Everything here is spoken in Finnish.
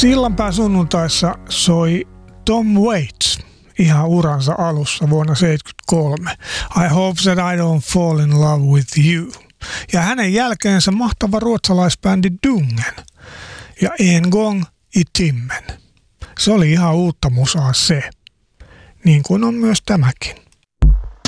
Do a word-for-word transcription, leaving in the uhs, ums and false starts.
Sillanpään sunnuntaissa soi Tom Waits ihan uransa alussa vuonna seitsemänkymmentäkolme. I hope that I don't fall in love with you. Ja hänen jälkeensä mahtava ruotsalaisbändi Dungen ja En gång i timmen. Se oli ihan uutta musaa se, niin kuin on myös tämäkin.